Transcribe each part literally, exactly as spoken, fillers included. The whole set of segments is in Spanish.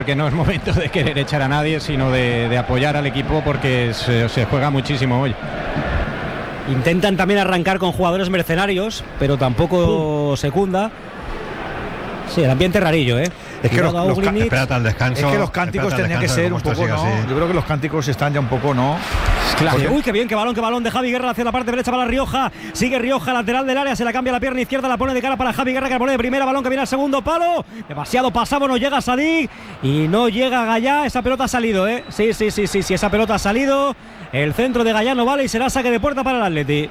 Que no es momento de querer echar a nadie, sino de, de apoyar al equipo porque se, se juega muchísimo hoy. Intentan también arrancar con jugadores mercenarios, pero tampoco uh. secunda. Sí, el ambiente rarillo, ¿eh? Es que los, los, ca- espérate al descanso, es que los cánticos tenían que ser un poco, ¿no? Así. Yo creo que los cánticos están ya un poco, ¿no? Claro. Uy, qué bien, qué balón, qué balón de Javi Guerra hacia la parte derecha para Rioja. Sigue Rioja, lateral del área, se la cambia la pierna izquierda, la pone de cara para Javi Guerra, que la pone de primera, balón que viene al segundo palo. Demasiado pasado, no llega Sadik y no llega Gallá. Esa pelota ha salido, ¿eh? Sí, sí, sí, sí, sí, esa pelota ha salido. El centro de Gallá no vale y será saque de puerta para el Atleti.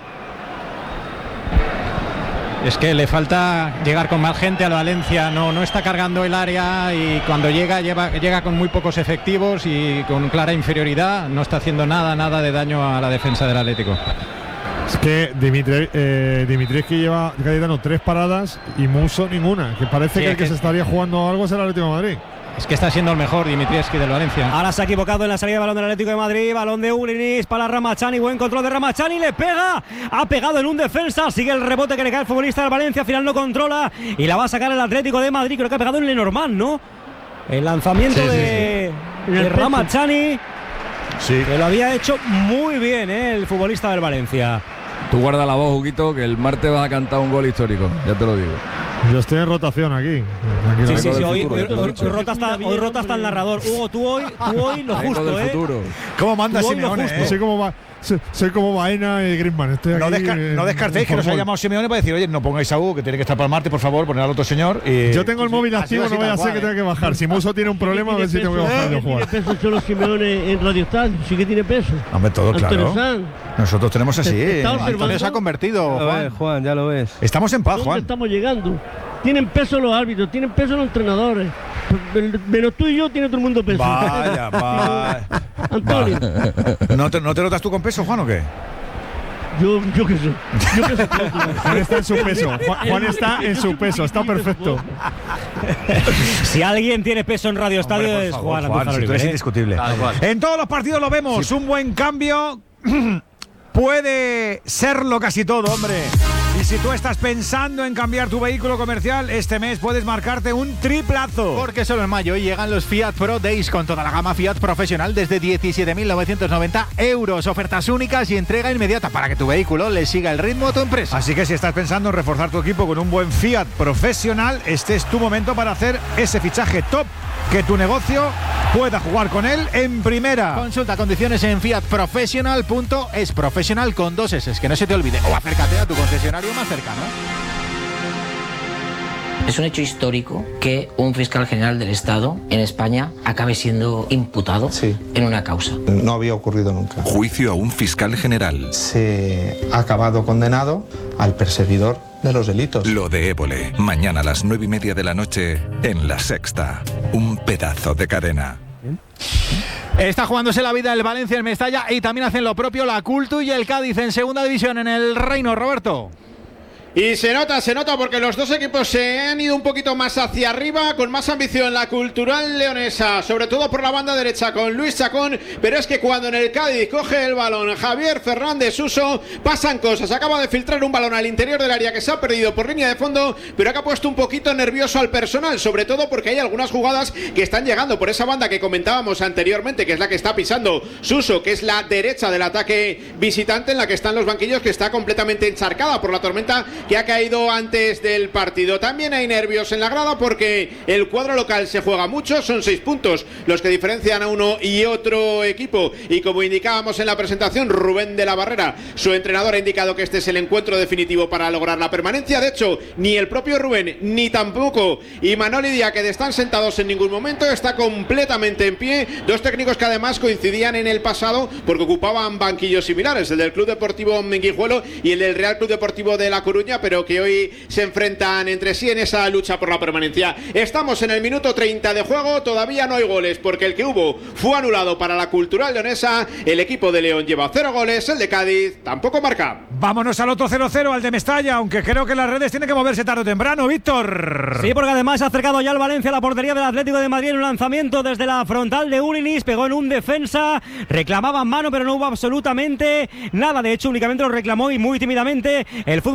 Es que le falta llegar con más gente al Valencia, no, no está cargando el área y cuando llega, lleva, llega con muy pocos efectivos y con clara inferioridad, no está haciendo nada, nada de daño a la defensa del Atlético. Es que Dimitri, eh, Dimitrievski lleva Cayetano tres paradas y Musso ninguna, que parece sí, que el que, que se estaría jugando algo es el Atlético de Madrid. Es que está siendo el mejor Dimitrievski del Valencia. Ahora se ha equivocado en la salida de balón del Atlético de Madrid. Balón de Ulinis para Ramachani. Buen control de Ramachani. Le pega. Ha pegado en un defensa. Sigue el rebote que le cae el futbolista del Valencia. Al final no controla. Y la va a sacar el Atlético de Madrid. Creo que ha pegado en Lenormand, ¿no? El lanzamiento sí, de, sí, sí. de Ramachani. Sí. Que lo había hecho muy bien, ¿eh? El futbolista del Valencia. Tú guarda la voz, Huguito, que el martes vas a cantar un gol histórico. Ya te lo digo. Yo estoy en rotación aquí. Sí, sí, sí, hoy, hoy, hoy, hoy, rota hasta, hoy rota hasta el narrador. Hugo, tú hoy, tú hoy lo justo, ¿eh? ¿Cómo manda Simeone? Eh? Soy como va, soy, soy como Baena y Griezmann. Estoy no, aquí, desca- eh, no descartéis que nos haya llamado Simeone para decir, oye, no pongáis a Hugo, que tiene que estar para el martes, por favor, poner al otro señor. Y... Yo tengo el móvil así, activo, así, no voy a ser cual, que eh. tenga que bajar. Si Musso tiene un problema, a ver si tengo que bajar yo jugar. ¿Tiene peso solo Simeone en Radio Estadio? Sí que tiene peso. Hombre, todo claro. San. Nosotros tenemos así. Antonio se ha convertido, Juan. Ves, Juan, ya lo ves. Estamos en paz, Juan. Estamos llegando. Tienen peso los árbitros, tienen peso los entrenadores. Menos tú y yo tiene todo el mundo peso. Vaya, vaya. Antonio. Vaya. ¿No, te, ¿No te notas tú con peso, Juan, o qué? Yo, yo qué sé. Yo qué sé. Juan está en su peso. Juan, Juan está en su peso, está perfecto. Si alguien tiene peso en Radio Estadio Hombre, es favor, Juan, Juan, si tú eres indiscutible. En todos los partidos lo vemos, sí. Un buen cambio puede serlo casi todo, hombre. Y si tú estás pensando en cambiar tu vehículo comercial, este mes puedes marcarte un triplazo. Porque solo en mayo llegan los Fiat Pro Days con toda la gama Fiat profesional desde diecisiete mil novecientos noventa euros. Ofertas únicas y entrega inmediata para que tu vehículo le siga el ritmo a tu empresa. Así que si estás pensando en reforzar tu equipo con un buen Fiat profesional, este es tu momento para hacer ese fichaje top, que tu negocio pueda jugar con él en primera. Consulta condiciones en fiat professional punto es, profesional con dos S, que no se te olvide. O acércate a tu concesionario más cercano. Es un hecho histórico que un fiscal general del Estado en España acabe siendo imputado sí. en una causa. No había ocurrido nunca. Juicio a un fiscal general. Se ha acabado condenado al perseguidor de los delitos. Lo de Évole, mañana a las nueve y media de la noche en La Sexta. Un pedazo de cadena. Está jugándose la vida el Valencia, el Mestalla, y también hacen lo propio la Cultu y el Cádiz en segunda división en el Reino, Roberto. Y se nota, se nota porque los dos equipos se han ido un poquito más hacia arriba, con más ambición la Cultural leonesa, sobre todo por la banda derecha con Luis Chacón, pero es que cuando en el Cádiz coge el balón Javier Fernández Suso, pasan cosas. Acaba de filtrar un balón al interior del área que se ha perdido por línea de fondo, pero que ha puesto un poquito nervioso al personal, sobre todo porque hay algunas jugadas que están llegando por esa banda que comentábamos anteriormente, que es la que está pisando Suso, que es la derecha del ataque visitante, en la que están los banquillos, que está completamente encharcada por la tormenta que ha caído antes del partido. También hay nervios en la grada porque el cuadro local se juega mucho, son seis puntos los que diferencian a uno y otro equipo, y como indicábamos en la presentación, Rubén de la Barrera, su entrenador, ha indicado que este es el encuentro definitivo para lograr la permanencia. De hecho, ni el propio Rubén ni tampoco Imanol Idiáquez están sentados en ningún momento, está completamente en pie, dos técnicos que además coincidían en el pasado porque ocupaban banquillos similares, el del Club Deportivo Guijuelo y el del Real Club Deportivo de La Coruña, pero que hoy se enfrentan entre sí en esa lucha por la permanencia. Estamos en el minuto treinta de juego, todavía no hay goles porque el que hubo fue anulado para la Cultural leonesa. El equipo de León lleva cero goles, el de Cádiz tampoco marca. Vámonos al otro cero cero, al de Mestalla, aunque creo que las redes tienen que moverse tarde o temprano, Víctor. Sí, porque además se ha acercado ya el Valencia a la portería del Atlético de Madrid en un lanzamiento desde la frontal de Ulinis, pegó en un defensa, reclamaban mano pero no hubo absolutamente nada, de hecho únicamente lo reclamó y muy tímidamente el futbolista del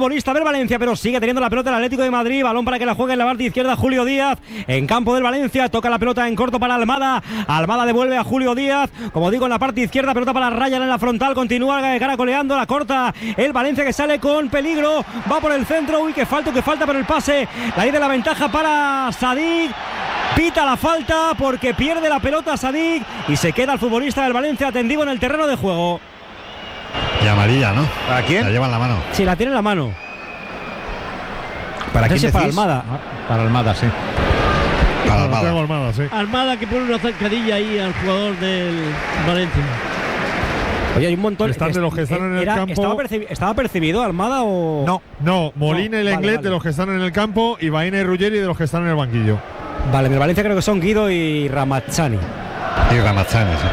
Valencia, pero sigue teniendo la pelota el Atlético de Madrid. Balón para que la juegue en la parte izquierda Julio Díaz. En campo del Valencia, toca la pelota en corto para Almada. Almada devuelve a Julio Díaz. Como digo, en la parte izquierda, pelota para Ryan en la frontal. Continúa caracoleando, la corta el Valencia, que sale con peligro. Va por el centro. Uy, que falta, que falta por el pase. La ida de la ventaja para Sadik. Pita la falta porque pierde la pelota Sadik y se queda el futbolista del Valencia tendido en el terreno de juego. Y amarilla, ¿no? ¿Para quién? La lleva en la mano. Sí, la tiene en la mano. ¿Para quién decís? Para Almada. Para Almada, sí. Para Almada. Almada, sí. Almada que pone una zancadilla ahí al jugador del Valencia. Oye, hay un montón. Están de los que están en el era, campo. ¿estaba, percibi ¿Estaba percibido Almada o...? No, no. Molina no, y Lenglet vale, vale. de los que están en el campo y Baena y Ruggeri de los que están en el banquillo. Vale, en el Valencia creo que son Guido y Ramazzani. Y Ramazzani, sí.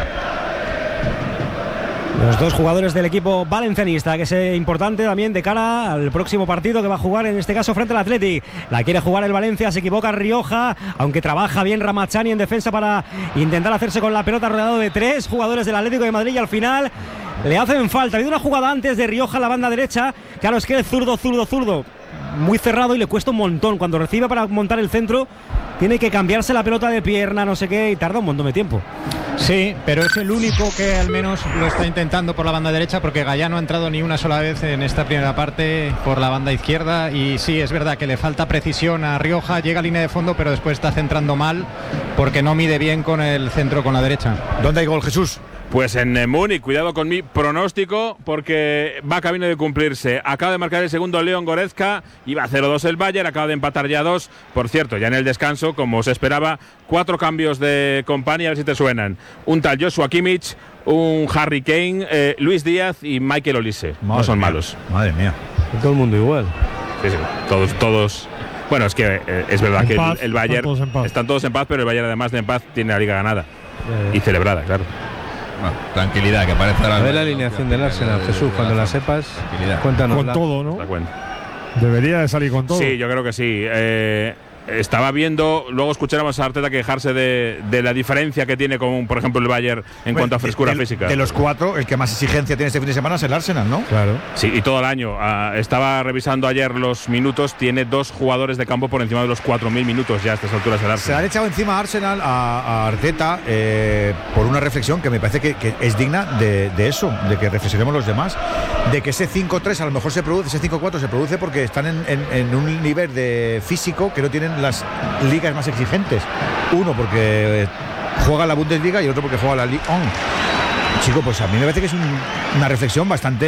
Los dos jugadores del equipo valencianista, que es eh, importante también de cara al próximo partido que va a jugar, en este caso frente al Athletic. La quiere jugar el Valencia, se equivoca Rioja, aunque trabaja bien Ramazzani en defensa para intentar hacerse con la pelota, rodeado de tres jugadores del Atlético de Madrid, y al final le hacen falta. Ha habido una jugada antes de Rioja a la banda derecha. Claro, es que el zurdo, zurdo, zurdo muy cerrado y le cuesta un montón. Cuando recibe para montar el centro, tiene que cambiarse la pelota de pierna, no sé qué, y tarda un montón de tiempo. Sí, pero es el único que al menos lo está intentando por la banda derecha, porque Gallá no ha entrado ni una sola vez en esta primera parte por la banda izquierda. Y sí, es verdad que le falta precisión a Rioja, llega a línea de fondo, pero después está centrando mal porque no mide bien con el centro con la derecha. ¿Dónde hay gol, Jesús? Pues en eh, Múnich, cuidado con mi pronóstico porque va camino de cumplirse. Acaba de marcar el segundo Leon Goretzka, iba a cero dos el Bayern, acaba de empatar ya dos. Por cierto, ya en el descanso, como se esperaba, cuatro cambios de compañía, a ver si te suenan. Un tal Joshua Kimmich, un Harry Kane, eh, Luis Díaz y Michael Olise. Madre no son mía. malos. Madre mía. Todo el mundo igual. Sí, sí, todos, todos. Bueno, es que eh, es verdad En que paz, el, el Bayern están todos en paz. están todos en paz, pero el Bayern además de en paz tiene la liga ganada eh. y celebrada, claro. Bueno, tranquilidad, que parece ahora. A ver la alineación del Arsenal, Jesús, cuando la sepas, cuéntanos. Con todo, ¿no? Debería de salir con todo. Sí, yo creo que sí. Eh, estaba viendo, luego escucháramos a Arteta quejarse de, de la diferencia que tiene con, por ejemplo, el Bayern en Bueno, cuanto a frescura de, de, física. De los cuatro, el que más exigencia tiene este fin de semana es el Arsenal, ¿no? Claro. Sí, y todo el año. Uh, estaba revisando ayer los minutos, tiene dos jugadores de campo por encima de los cuatro mil minutos ya a estas alturas el Arsenal. Se han echado encima a Arsenal, a, a Arteta, eh, por una reflexión que me parece que, que es digna de, de eso, de que reflexionemos los demás, de que ese cinco tres a lo mejor se produce, ese cinco cuatro se produce porque están en, en, en un nivel de físico que no tienen las ligas más exigentes. Uno porque juega la Bundesliga y otro porque juega la Ligue uno. Chico, pues a mí me parece que es un, una reflexión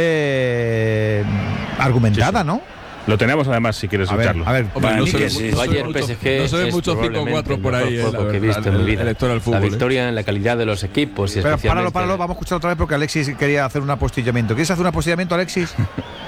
bastante argumentada, sí, sí. ¿no? Lo tenemos además, si quieres a ver, escucharlo. A ver, Hombre, no, se, sí, no, Bayern mucho, P S G no se ve mucho cinco cuatro por ahí, el eh, que he visto en mi vida. El, el, el fútbol, la victoria eh. en la calidad de los equipos y Pero especialmente… páralo, páralo, vamos a escuchar otra vez porque Alexis quería hacer un apostillamiento. ¿Quieres hacer un apostillamiento, Alexis?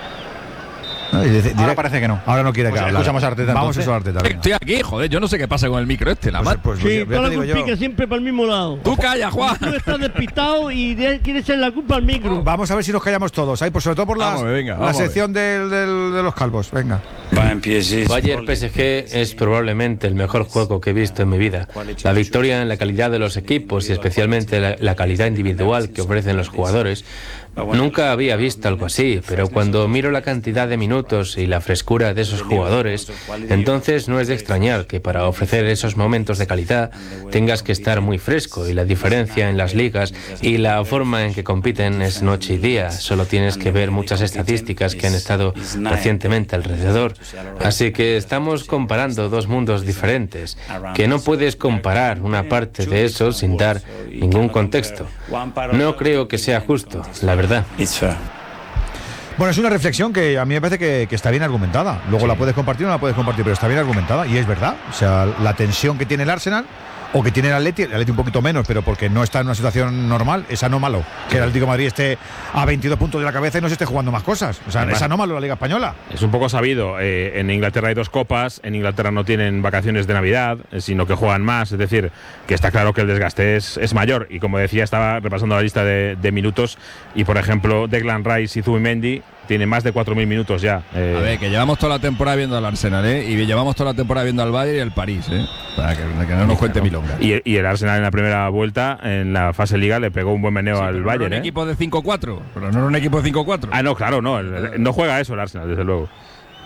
No, ahora parece que no. Ahora no quiere que pues escuchamos a Arteta. Vamos a Arteta. Venga. Estoy aquí, joder, yo no sé qué pasa con el micro este, la pues, pues, pues, sí, toda la culpica siempre para el mismo lado. Tú calla, Juan. Tú estás despistado y de, quieres ser la culpa al micro. Vamos a ver si nos callamos todos. Ahí, pues sobre todo por la, venga, la sección del, del, de los calvos. Venga. Bayern P S G es probablemente el mejor juego que he visto en mi vida. La victoria en la calidad de los equipos y especialmente la, la calidad individual que ofrecen los jugadores. Nunca había visto algo así, pero cuando miro la cantidad de minutos y la frescura de esos jugadores, entonces no es de extrañar que para ofrecer esos momentos de calidad tengas que estar muy fresco, y la diferencia en las ligas y la forma en que compiten es noche y día. Solo tienes que ver muchas estadísticas que han estado recientemente alrededor. Así que estamos comparando dos mundos diferentes, que no puedes comparar una parte de eso sin dar ningún contexto. No creo que sea justo, la verdad. Bueno, es una reflexión que a mí me parece que, que está bien argumentada. Luego sí. La puedes compartir o no la puedes compartir, pero está bien argumentada y es verdad. O sea, la tensión que tiene el Arsenal o que tiene el Atleti, el Atleti un poquito menos, pero porque no está en una situación normal, es anómalo que el Atlético de Madrid esté a veintidós puntos de la cabeza y no se esté jugando más cosas. O sea, además, es anómalo la Liga Española. Es un poco sabido. Eh, en Inglaterra hay dos copas, en Inglaterra no tienen vacaciones de Navidad, sino que juegan más. Es decir, que está claro que el desgaste es, es mayor. Y como decía, estaba repasando la lista de, de minutos y, por ejemplo, Declan Rice y Zubimendi tiene más de cuatro mil minutos ya. Eh. A ver, que llevamos toda la temporada viendo al Arsenal, ¿eh? Y llevamos toda la temporada viendo al Bayern y al París, ¿eh? Para que, que no nos cuente milonga. Y, y el Arsenal en la primera vuelta, en la fase Liga, le pegó un buen meneo sí, al Bayern. No era un ¿eh? equipo de cinco cuatro, pero no era un equipo de cinco cuatro. Ah, no, claro, no. No juega eso el Arsenal, desde luego.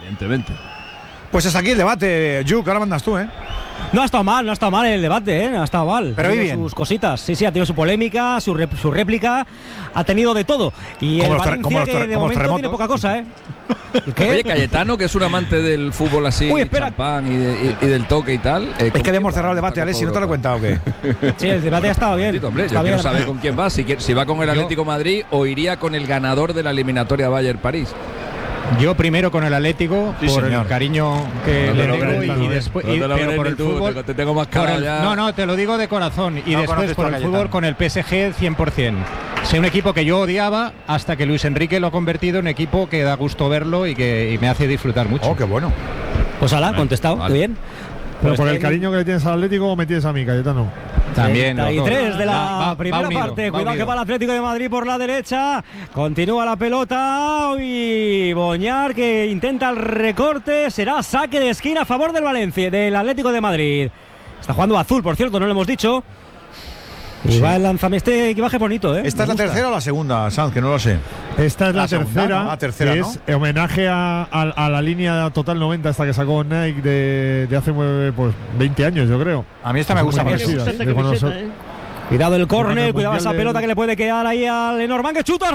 Evidentemente. Pues hasta aquí el debate, Juk, ahora mandas tú, ¿eh? No ha estado mal, no ha estado mal el debate, ¿eh? No ha estado mal. Pero ha muy tenido bien. sus cositas. Sí, sí, ha tenido su polémica, su, rep- su réplica, ha tenido de todo. Y Como el los ter- como Valencia, los ter- que de como los momento tiene terremotos. poca cosa, ¿eh? ¿Qué? Oye, Cayetano, que es un amante del fútbol así, Uy, espera. champán y, de- y- y del toque y tal. eh, Es ¿con que hemos quién cerrado el va? debate, Va Alex, si por no te lo he Europa. contado, ¿o qué? Sí, el debate ha estado bien. Sí, hombre, yo Está quiero bien. saber con quién va. Si, quiere- si va con el Atlético Madrid o iría con el ganador de la eliminatoria Bayern-París. Yo primero con el Atlético, Sí, por señor. el cariño que No te le lo tengo crees, y, no, y ¿eh? después, No y- te lo pero crees por ni el tú, fútbol. te- te tengo más por cara el- ya. no, no, te lo digo de corazón. Y No después conoces tú por a el Cayetano. fútbol con el P S G cien por ciento. Sé un equipo que yo odiaba hasta que Luis Enrique lo ha convertido en equipo que da gusto verlo y que y me hace disfrutar mucho. Oh, qué bueno. Pues ala, contestado, vale. qué bien. Pero Pues por el tiene- cariño que le tienes al Atlético, me tienes a mí, Cayetano. También. los dos. treinta y tres de la Va- va- va primera unido, parte. va Cuidado unido. que va el Atlético de Madrid por la derecha. Continúa la pelota. Y Boñar que intenta el recorte. Será saque de esquina a favor del Valencia, del Atlético de Madrid. Está jugando azul, por cierto, no lo hemos dicho. Y Sí. va el lanzamiento. Este equipaje bonito, ¿eh? ¿Esta es Me la gusta. tercera o la segunda, Sanz? Que no lo sé. Esta es la, La segunda, tercera, ¿no? La tercera, que ¿no? es homenaje a, a- a la línea Total noventa, esta que sacó Nike de, de hace eh, pues, veinte años, yo creo. A mí esta me Son gusta muy mucho. parecidas, Esta de cuando camiseta, so- ¿eh? Cuidado el Bueno, córner, el cuidado esa Mundial pelota del- que le puede quedar ahí al Lenormand, que chuta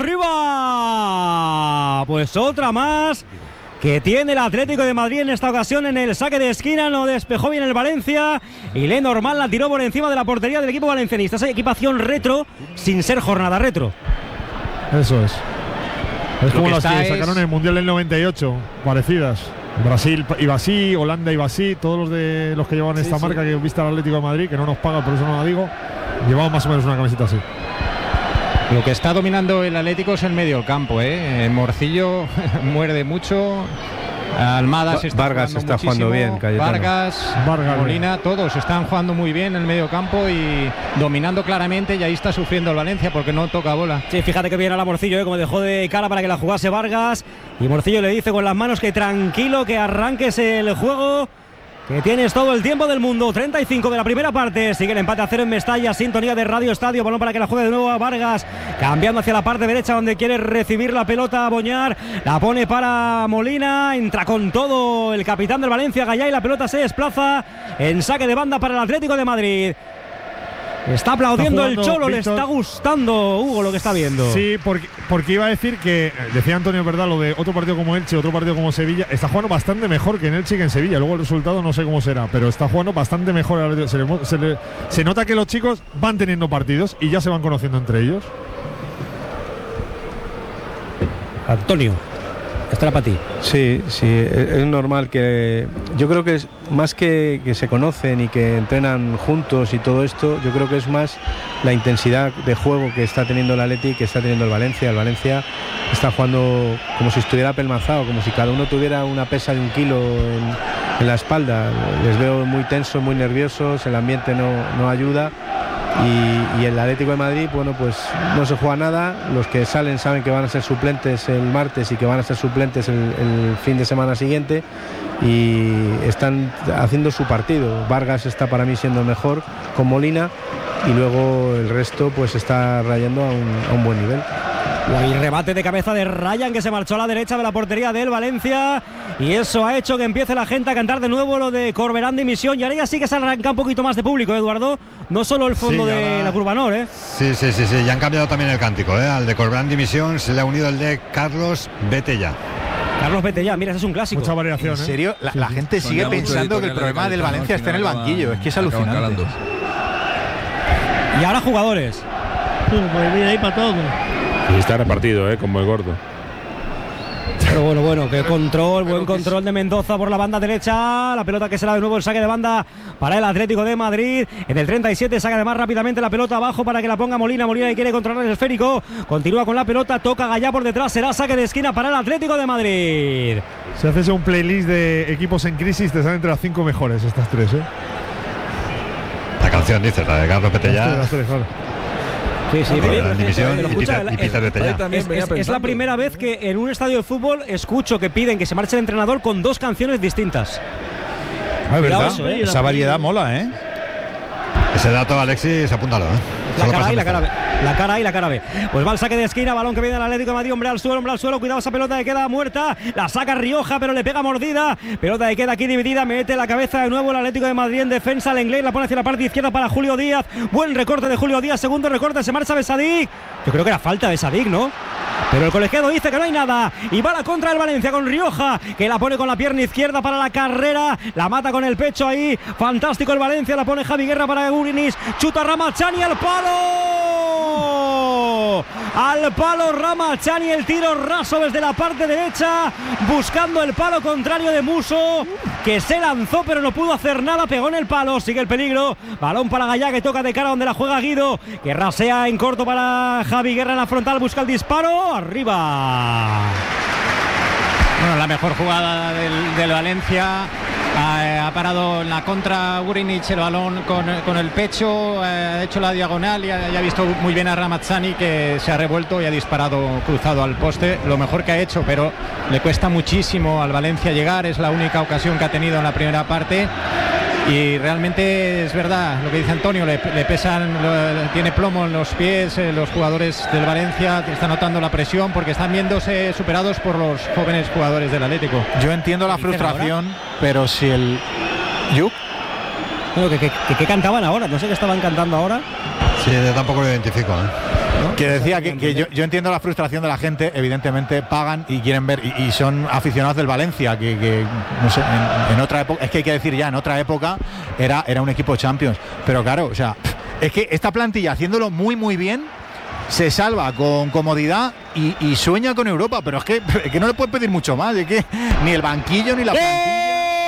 arriba. Pues otra más que tiene el Atlético de Madrid en esta ocasión en el saque de esquina. No despejó bien el Valencia y Lenormand la tiró por encima de la portería del equipo valencianista. Esa equipación retro sin ser jornada retro. Eso es. Es Lo como que las está que es- sacaron en el Mundial del noventa y ocho, parecidas. Brasil iba así, Holanda iba así, todos los de los que llevaban esta marca que viste al Atlético de Madrid, que no nos paga, por eso no la digo, llevaban más o menos una camiseta así. Lo que está dominando el Atlético es el medio del campo, ¿eh? El Morcillo muerde mucho. Almada se está Vargas jugando está jugando muchísimo. bien, Cayetano. Vargas, Vargas, Molina, todos están jugando muy bien en el medio campo y dominando claramente, y ahí está sufriendo el Valencia porque no toca bola. Sí, fíjate que viene a la Morcillo, ¿eh? Como dejó de cara para que la jugase Vargas. Y Morcillo le dice con las manos que tranquilo, que arranques el juego, que tienes todo el tiempo del mundo. treinta y cinco de la primera parte. Sigue el empate a cero en Mestalla. Sintonía de Radio Estadio. Balón para que la juegue de nuevo a Vargas. Cambiando hacia la parte derecha donde quiere recibir la pelota a Boñar. La pone para Molina. Entra con todo el capitán del Valencia, Gallá, y la pelota se desplaza en saque de banda para el Atlético de Madrid. Está aplaudiendo Está el jugando Cholo. Le Víctor. está gustando, Hugo, lo que está viendo. Sí, porque, porque iba a decir que, decía Antonio, verdad, lo de otro partido como Elche, otro partido como Sevilla, está jugando bastante mejor que en Elche y que en Sevilla. Luego el resultado no sé cómo será, pero está jugando bastante mejor. al Atlético. Se, le mo- se le- se nota que los chicos van teniendo partidos y ya se van conociendo entre ellos. Antonio, estará para ti. Sí, sí, es es normal que. Yo creo que es más que, que se conocen y que entrenan juntos y todo esto, yo creo que es más la intensidad de juego que está teniendo el Atleti, que está teniendo el Valencia. El Valencia está jugando como si estuviera apelmazado, como si cada uno tuviera una pesa de un kilo en, en la espalda. Les veo muy tensos, muy nerviosos, el ambiente no, no ayuda. Y, y el Atlético de Madrid, bueno, pues no se juega nada. Los que salen saben que van a ser suplentes el martes y que van a ser suplentes el, el fin de semana siguiente, y están haciendo su partido. Vargas está para mí siendo mejor con Molina, y luego el resto pues está rayando a un, a un buen nivel. El remate de cabeza de Ryan, que se marchó a la derecha de la portería del Valencia, y eso ha hecho que empiece la gente a cantar de nuevo lo de Corberán de misión. Y ahora ya sí que se arranca un poquito más de público, Eduardo, no solo el fondo Sí, de ahora- la Curva Nor, ¿eh? Sí, sí, sí, sí, ya han cambiado también el cántico, ¿eh? Al de Corberán Dimisión se le ha unido el de Carlos Vete Ya. Carlos, vete ya, mira, ese es un clásico. Mucha variación. En ¿eh? serio, la, Sí, la sí. gente Son sigue ya muchos pensando que el editoriales problema de del Cayetano, Valencia al está en el final banquillo. acaban- Es que es acaban alucinante. calando. Y ahora jugadores. Pues mira, ahí para todo. Y está repartido, ¿eh? Como el gordo. Pero bueno, bueno, qué control, buen control de Mendoza por la banda derecha. La pelota que será de nuevo el saque de banda para el Atlético de Madrid. En el treinta y siete saca además rápidamente la pelota abajo para que la ponga Molina. Molina, que quiere controlar el esférico. Continúa con la pelota, toca Gallá por detrás. Será saque de esquina para el Atlético de Madrid. Si haces un playlist de equipos en crisis, te salen entre las cinco mejores estas tres, ¿eh? La canción, dices, la de Carlos Vete Las tres, Ya. las tres, claro. Sí, sí, Corberán pero- Dimisión pero y escucha, Peter- y es- Peter Vete Ya. es- También es- venía es la pensando. primera vez que en un estadio de fútbol escucho que piden que se marche el entrenador con dos canciones distintas. Ah, es Cuidado verdad. eso, ¿eh? Esa variedad mola, ¿eh? Ese dato, Alexis, apúntalo, ¿eh? La cara A y la cara B. La cara A y la cara B. Pues va el saque de esquina, balón que viene del Atlético de Madrid, hombre al suelo, hombre al suelo, cuidado esa pelota que queda muerta, la saca Rioja, pero le pega mordida, pelota que queda aquí dividida, mete la cabeza de nuevo el Atlético de Madrid en defensa, el inglés la pone hacia la parte izquierda para Julio Díaz, buen recorte de Julio Díaz, segundo recorte, se marcha Besadik, yo creo que era falta de Besadik, ¿no? Pero el colegiado dice que no hay nada y va a la contra del Valencia con Rioja, que la pone con la pierna izquierda para la carrera, la mata con el pecho ahí, fantástico el Valencia, la pone Javi Guerra para Urinis, chuta Ramachani al palo, al palo Ramachani, el tiro raso desde la parte derecha, buscando el palo contrario de Muso, que se lanzó pero no pudo hacer nada, pegó en el palo, sigue el peligro, balón para Gallá que toca de cara donde la juega Guido, que rasea en corto para Javi Guerra en la frontal, busca el disparo, arriba. Bueno, la mejor jugada del, del Valencia. Ha, ha parado en la contra Gurinic el balón con, con el pecho, ha hecho la diagonal y ha, y ha visto muy bien a Ramazzani, que se ha revuelto y ha disparado cruzado al poste, lo mejor que ha hecho, pero le cuesta muchísimo al Valencia llegar, es la única ocasión que ha tenido en la primera parte. Y realmente es verdad lo que dice Antonio, le, le pesan, lo, tiene plomo en los pies, eh, los jugadores del Valencia están notando la presión porque están viéndose superados por los jóvenes jugadores del Atlético. Yo entiendo la frustración, pero si el... ¿Yup? Bueno, ¿qué, qué, qué cantaban ahora? No sé qué estaban cantando ahora. Sí, yo tampoco lo identifico, ¿eh? ¿No? Que decía que, que yo, yo entiendo la frustración de la gente, evidentemente pagan y quieren ver, y, y son aficionados del Valencia, que, que no sé, en, en otra época, es que hay que decir ya, en otra época era, era un equipo Champions, pero claro, o sea, es que esta plantilla haciéndolo muy muy bien, se salva con comodidad y, y sueña con Europa, pero es que, es que no le puedes pedir mucho más, es que ni el banquillo ni la plantilla.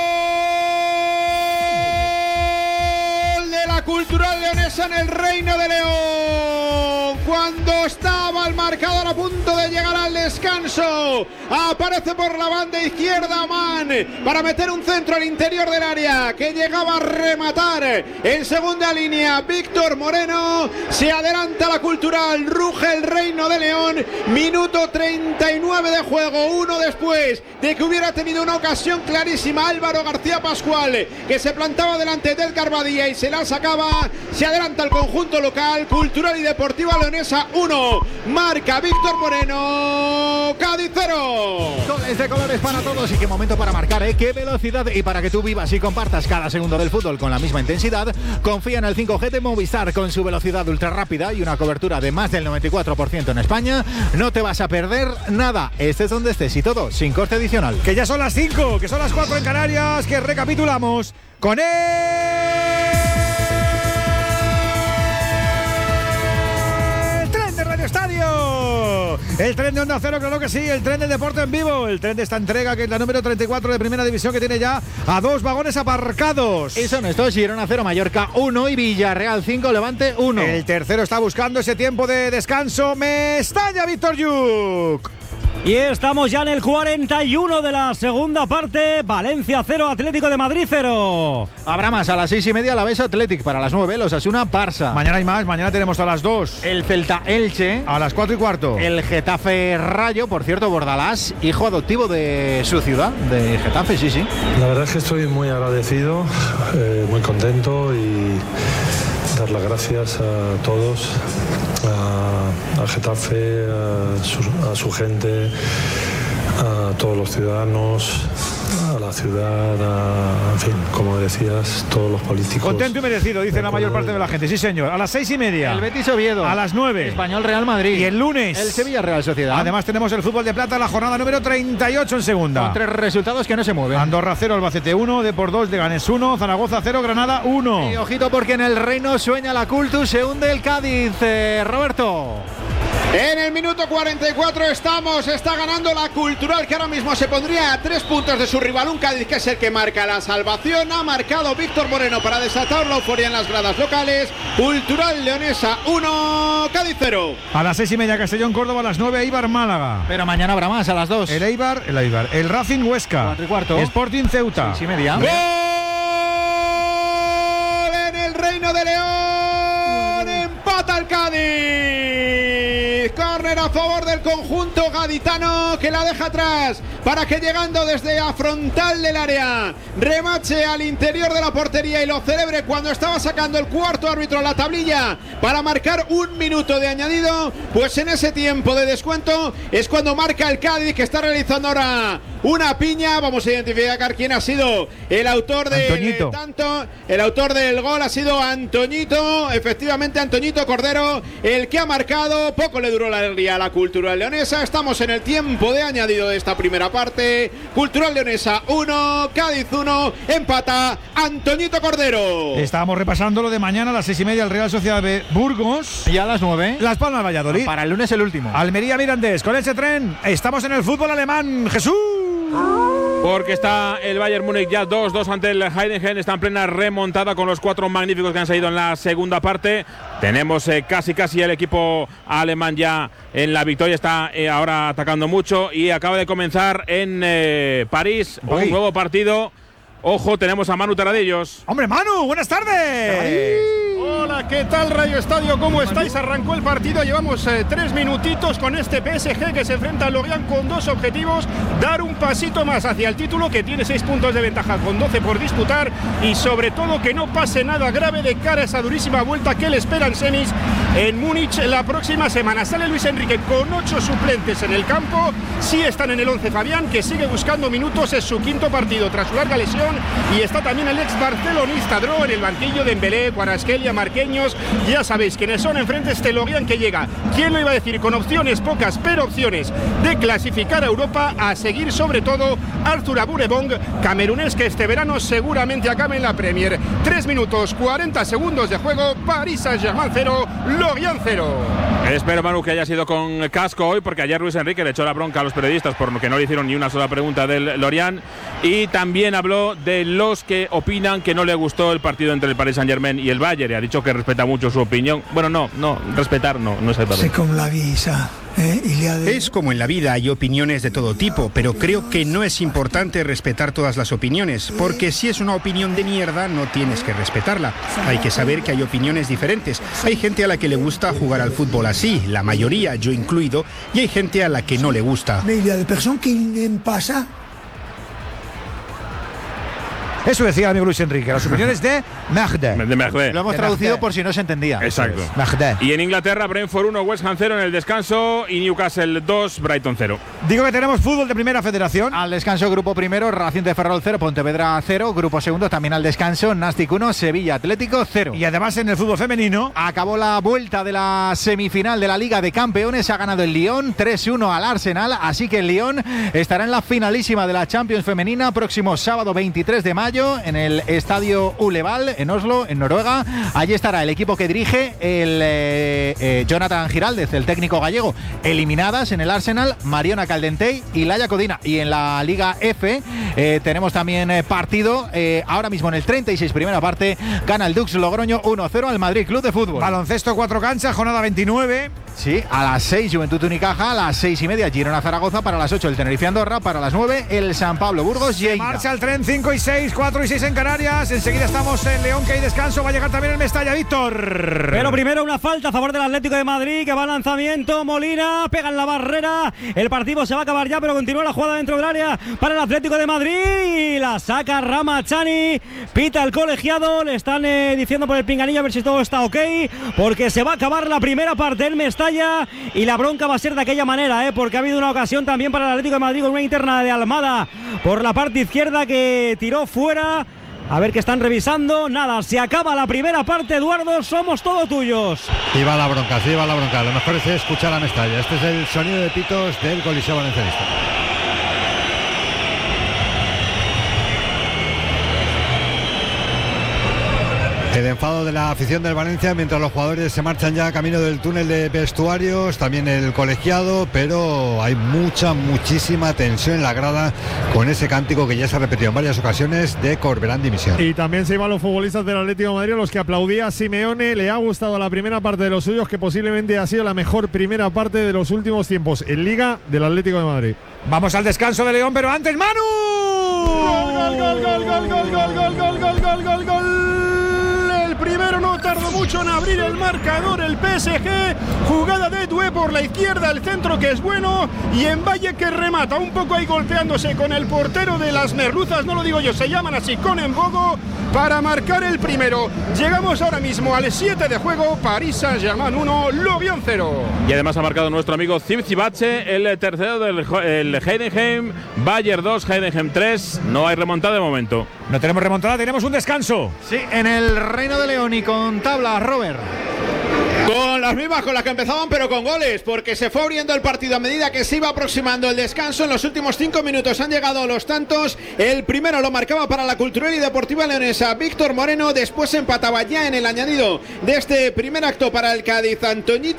Cultural leonesa en el Reino de León, cuando estaba el marcador a punto de llegar al descanso, aparece por la banda izquierda Man para meter un centro al interior del área que llegaba a rematar en segunda línea. Víctor Moreno, se adelanta la Cultural, ruge el Reino de León, minuto treinta y nueve de juego, uno después de que hubiera tenido una ocasión clarísima Álvaro García Pascual, que se plantaba delante de Edgar Badía y se la sacaba. Se adelanta el conjunto local, Cultural y Deportiva Leonesa uno, marca Víctor Moreno, Cádiz cero. Goles de colores para todos y qué momento para marcar, ¿eh? Qué velocidad, y para que tú vivas y compartas cada segundo del fútbol con la misma intensidad, confía en el cinco G de Movistar con su velocidad ultra rápida y una cobertura de más del noventa y cuatro por ciento en España. No te vas a perder nada, estés donde estés y todo sin coste adicional. Que ya son las cinco, que son las cuatro en Canarias, que recapitulamos con él. Estadio, el tren de Onda Cero, claro que sí, el tren del deporte en vivo, el tren de esta entrega que es la número treinta y cuatro de Primera División, que tiene ya a dos vagones aparcados. Y son estos: Girona cero, Mallorca uno y Villarreal cinco, Levante uno. El tercero está buscando ese tiempo de descanso, Mestalla, Víctor Yuk. Y estamos ya en el cuarenta y uno de la segunda parte. Valencia cero, Atlético de Madrid cero. Habrá más a las seis y media, la Besa Athletic. Para las nueve, los Asuna Barça. Mañana hay más, mañana tenemos a las dos. El Celta Elche. A las cuatro y cuarto. El Getafe Rayo, por cierto, Bordalás, hijo adoptivo de su ciudad, de Getafe, sí, sí. La verdad es que estoy muy agradecido, eh, muy contento y dar las gracias a todos, a, a Getafe, a su, a su gente, a todos los ciudadanos, a la ciudad, a, en fin, como decías, todos los políticos. Contento y merecido, dice la mayor parte de la gente. Sí, señor. A las seis y media. El Betis Oviedo. A las nueve. Español Real Madrid. Y el lunes. El Sevilla Real Sociedad. Además tenemos el fútbol de plata, la jornada número treinta y ocho en segunda. Con tres resultados que no se mueven. Andorra cero, Albacete uno, Depor dos, Leganés uno, Zaragoza cero, Granada uno. Y ojito porque en el Reino sueña la Cultus, se hunde el Cádiz. Eh, Roberto. En el minuto cuarenta y cuatro estamos, está ganando la Cultural, que ahora mismo se pondría a tres puntos de su rival, un Cádiz que es el que marca la salvación. Ha marcado Víctor Moreno para desatar la euforia en las gradas locales. Cultural Leonesa uno, Cádiz cero. A las seis y media Castellón Córdoba, a las nueve Eibar Málaga. Pero mañana habrá más, a las dos. El Eibar, el Eibar, el Racing Huesca. Cuatro y cuarto. Sporting Ceuta. Seis y media. ¡Gol en el Reino de León! Empata el Cádiz. Córner córner a favor del conjunto gaditano, que la deja atrás para que llegando desde la frontal del área remache al interior de la portería y lo celebre cuando estaba sacando el cuarto árbitro a la tablilla para marcar un minuto de añadido. Pues en ese tiempo de descuento es cuando marca el Cádiz, que está realizando ahora una piña. Vamos a identificar quién ha sido el autor del tanto. El autor del gol ha sido Antoñito, efectivamente Antoñito Cordero, el que ha marcado. Poco le duró la alegría a la Cultural Leonesa. Estamos en el tiempo de añadido de esta primera parte. Cultural Leonesa uno, Cádiz uno, empata Antoñito Cordero. Estábamos repasando lo de mañana a las seis y media, el Real Sociedad de Burgos. Y a las nueve. Las Palmas Valladolid. Para el lunes el último. Almería Mirandés. Con ese tren estamos en el fútbol alemán. Jesús. Porque está el Bayern Múnich ya dos dos ante el Heidenheim. Está en plena remontada con los cuatro magníficos que han salido en la segunda parte. Tenemos eh, casi casi el equipo alemán ya en la victoria. Está eh, ahora atacando mucho y acaba de comenzar en eh, París un Oye. nuevo partido. Ojo, tenemos a Manu Taradillos. ¡Hombre, Manu! ¡Buenas tardes! Hola, ¿qué tal Radio Estadio? ¿Cómo estáis? Arrancó el partido, llevamos eh, tres minutitos con este P S G que se enfrenta al Lorient con dos objetivos: dar un pasito más hacia el título, que tiene seis puntos de ventaja con doce por disputar, y sobre todo que no pase nada grave de cara a esa durísima vuelta que le esperan semis en Múnich la próxima semana. Sale Luis Enrique con ocho suplentes en el campo. Sí están en el once Fabián, que sigue buscando minutos, es su quinto partido tras su larga lesión, y está también el ex barcelonista Dro en el banquillo. Dembélé, Kvaratskhelia, Marqueños, ya sabéis quiénes son. Enfrente este Lorient que llega, ¿quién lo iba a decir? Con opciones pocas, pero opciones de clasificar a Europa, a seguir sobre todo Arthur Aburebong, camerunés, que este verano seguramente acabe en la Premier. tres minutos cuarenta segundos de juego, Paris Saint-Germain cero, Lorient cero. Espero, Manu, que haya sido con casco hoy, porque ayer Luis Enrique le echó la bronca a los periodistas por lo que no le hicieron ni una sola pregunta del Lorient, y también habló de los que opinan que no le gustó el partido entre el Paris Saint-Germain y el Bayern, y ha dicho que respeta mucho su opinión. Bueno, no, no, respetar no, no es el papel. Es como en la vida, hay opiniones de todo tipo, pero creo que no es importante respetar todas las opiniones, porque si es una opinión de mierda no tienes que respetarla. Hay que saber que hay opiniones diferentes. Hay gente a la que le gusta jugar al fútbol así, la mayoría, yo incluido, y hay gente a la que no le gusta. Eso decía el amigo Luis Enrique, las opiniones de Merde. De Merde. Lo hemos De traducido Merde. por si no se entendía. Exacto. Merde. Y en Inglaterra, Brentford uno, West Ham cero en el descanso, y Newcastle dos, Brighton cero. Digo que tenemos fútbol de primera federación. Al descanso, grupo primero, Racing de Ferrol cero, Pontevedra cero. Grupo segundo, también al descanso, Nastic uno, Sevilla Atlético cero. Y además en el fútbol femenino acabó la vuelta de la semifinal de la Liga de Campeones. Ha ganado el Lyon tres uno al Arsenal. Así que el Lyon estará en la finalísima de la Champions femenina próximo sábado veintitrés de mayo en el Estadio Uleval en Oslo, en Noruega. Allí estará el equipo que dirige el eh, eh, Jonathan Giraldez, el técnico gallego. Eliminadas en el Arsenal, Mariona Caldentey y Laia Codina. Y en la Liga F eh, tenemos también eh, partido. Eh, ahora mismo en el treinta y seis, primera parte, gana el Dux Logroño uno cero al Madrid Club de Fútbol. Baloncesto, cuatro canchas, jornada veintinueve. Sí, a las seis Juventud Unicaja, a las seis y media Girona Zaragoza, para las ocho el Tenerife Andorra, para las nueve el San Pablo Burgos. Y marcha el tren, cinco y seis, cuatro y seis en Canarias. Enseguida estamos en León, que hay descanso. Va a llegar también el Mestalla, Víctor. Pero primero una falta a favor del Atlético de Madrid, que va al lanzamiento. Molina pega en la barrera. El partido se va a acabar ya, pero continúa la jugada dentro del área para el Atlético de Madrid. La saca Ramachani. Pita el colegiado. Le están eh, diciendo por el pinganillo a ver si todo está ok, porque se va a acabar la primera parte del Mestalla. Y la bronca va a ser de aquella manera, ¿eh? Porque ha habido una ocasión también para el Atlético de Madrid con una interna de Almada por la parte izquierda que tiró fuera. A ver qué están revisando. Nada, se acaba la primera parte, Eduardo. Somos todos tuyos. Y va la bronca, sí, va la bronca. Lo mejor es escuchar a Mestalla. Este es el sonido de pitos del Coliseo Valencianista. El enfado de la afición del Valencia mientras los jugadores se marchan ya camino del túnel de vestuarios, también el colegiado, pero hay mucha, muchísima tensión en la grada con ese cántico que ya se ha repetido en varias ocasiones de Corberán dimisión. Y también se iban los futbolistas del Atlético de Madrid, los que aplaudía a Simeone. Le ha gustado la primera parte de los suyos, que posiblemente ha sido la mejor primera parte de los últimos tiempos en Liga del Atlético de Madrid. Vamos al descanso de León, pero antes Manu. Gol, gol, gol, gol, gol, gol, gol, gol, gol, gol, gol, gol, gol. El primero no tardó mucho en abrir el marcador el P S G. Jugada de Doué por la izquierda, el centro que es bueno, y en Valle que remata un poco ahí golpeándose con el portero de las merluzas, no lo digo yo, se llaman así, con Embogo, para marcar el primero. Llegamos ahora mismo al siete de juego, París Saint-Germain uno, Lorient cero. Y además ha marcado nuestro amigo Zivzivache, el tercero del el Heidenheim, Bayern dos, Heidenheim tres. No hay remontada de momento. No tenemos remontada, tenemos un descanso. Sí, en el Reino de León y con tabla, Robert. Con las mismas con las que empezaban, pero con goles, porque se fue abriendo el partido a medida que se iba aproximando el descanso. En los últimos cinco minutos han llegado los tantos. El primero lo marcaba para la Cultural y Deportiva Leonesa Víctor Moreno, después empataba ya en el añadido de este primer acto para el Cádiz Antoñito